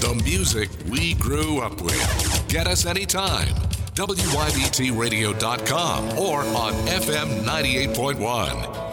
The music we grew up with. Get us anytime. WYBTradio.com or on FM 98.1.